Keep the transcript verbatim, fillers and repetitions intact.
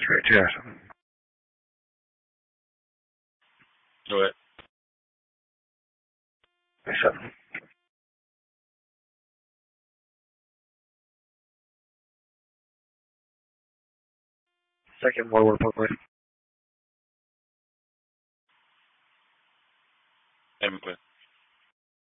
Great, cheers. Do it. Seven. Second forward, please. I'm clear.